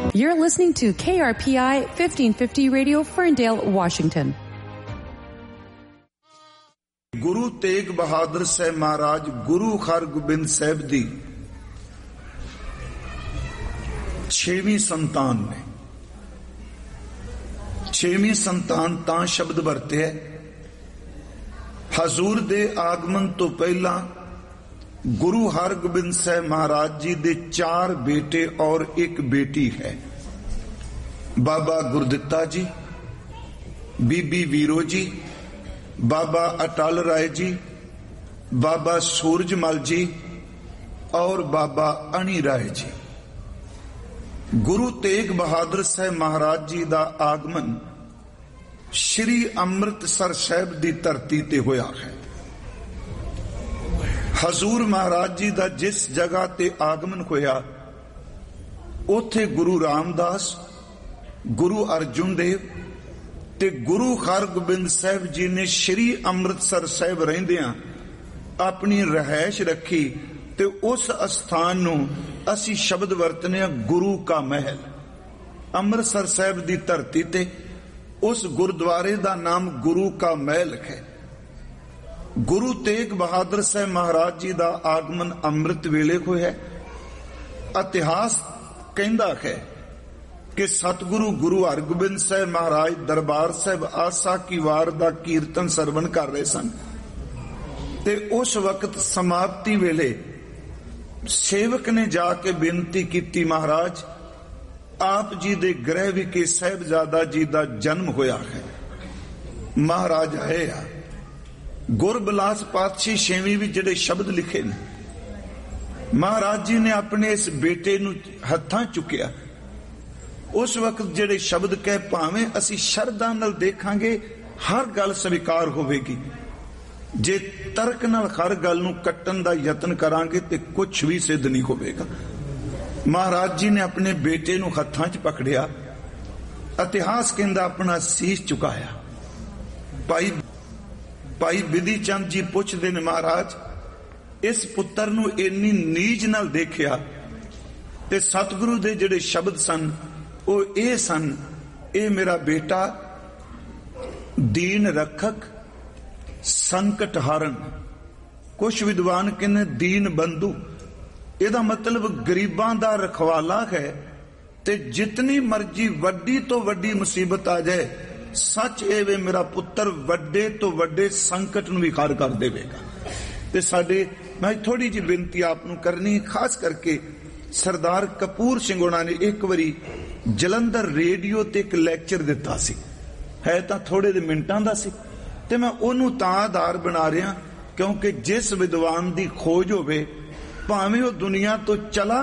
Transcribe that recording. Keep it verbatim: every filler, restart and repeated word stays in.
You're listening to K R P I fifteen fifty Radio, Ferndale, Washington. Guru Tegh Bahadur Sahib ਮਹਾਰਾਜ ਗੁਰੂ ਹਰਗੋਬਿੰਦ ਸਾਹਿਬ ਦੀ ਛੇਵੀਂ ਸੰਤਾਨ ਨੇ। ਛੇਵੀਂ ਸੰਤਾਨ ਤਾਂ ਸ਼ਬਦ ਵਰਤਿਆ ਹਜ਼ੂਰ ਦੇ ਆਗਮਨ ਤੋਂ ਪਹਿਲਾਂ ਗੁਰੂ ਹਰਗੋਬਿੰਦ ਸਾਹਿਬ ਮਹਾਰਾਜ ਜੀ ਦੇ ਚਾਰ ਬੇਟੇ और एक बेटी है। बाबा गुरदित्ता जी, बीबी वीरो जी, बाबा अटल राय जी, बाबा सूरजमल जी और बाबा अणी राय जी। गुरु तेग बहादुर साहब महाराज जी का आगमन श्री अमृतसर साहब की धरती ते होया है। हजूर महाराज जी का जिस जगह ते आगमन होया उथे गुरु रामदास, गुरु अर्जुन देव ते गुरु हरगोबिंद साहब जी ने श्री अमृतसर साहब रहिंदियां अपनी रहायश रखी ते उस स्थान नूं असी शब्द वरतने गुरु का महल। अमृतसर साहब की धरती ते उस गुरुद्वारे का नाम गुरु का महल है। गुरु तेग बहादुर साहब महाराज जी का आगमन अमृत वेले होया। इतिहास कहता है कि सतगुरु गुरु हरगोबिंद साहब महाराज दरबार साहब आसा की वार दा कीर्तन सरवण कर रहे सन ते उस वक्त समाप्ति वेले सेवक ने जाके बेनती की, महाराज आप जी दे गृह विखे साहिबजादा जी का जन्म होया है। महाराज आए आ गुरबिलास पातशाही छेवीं भी जिहड़े शब्द लिखे ने, महाराज जी ने अपने इस बेटे नूं हत्थां चुकिया। उस वक्त जिहड़े शब्द कह भावें असी शरधा नाल देखांगे हर गल स्वीकार होवेगी, जे तर्क नाल हर गल नूं कट्टण दा यतन करांगे ते कुछ भी सिद्ध नहीं होवेगा। महाराज जी ने अपने बेटे नूं हत्थां च पकड़िया। इतिहास कहंदा अपना सीस चुकाया। भाई भाई बिधि चंद जी पुछदे ने, महाराज इस पुत्र नूं इन्नी नीज नाल देखिया ते सतगुरु दे जिहड़े शब्द सन ओ ए सन, ए मेरा बेटा दीन रखक संकट हारन। कुछ विद्वान कहने दीन बंधु, ਇਹਦਾ मतलब गरीबां दा रखवाला है ते जितनी मर्जी वड्डी तो वड्डी मुसीबत आ जाए सच ए वे मेरा पुत्र वड्डे तो वड्डे संकट नूं भी खार कर देवेगा। ते साडे मैं थोड़ी जी बेनती आपनूं करनी, खास करके सरदार कपूर सिंह होना ने एक बारी जलंधर रेडियो ते एक लैक्चर दिता सी, है तां थोड़े दे मिनटां दा सी ते मैं ओनूं तां आधार बना रिहा क्योंकि जिस विद्वान दी खोज होवे भावें वो दुनिया तो चला